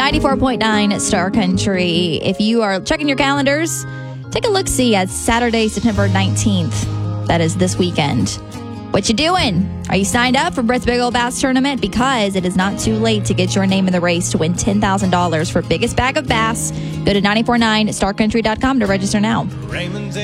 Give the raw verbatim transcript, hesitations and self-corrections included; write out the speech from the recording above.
ninety-four point nine Star Country. If you are checking your calendars, take a look-see at Saturday, September nineteenth. That is this weekend. What you doing? Are you signed up for Brett's Big Old Bass Tournament? Because it is not too late to get your name in the race to win ten thousand dollars for biggest bag of bass. Go to nine four nine star country dot com to register now. Raymond's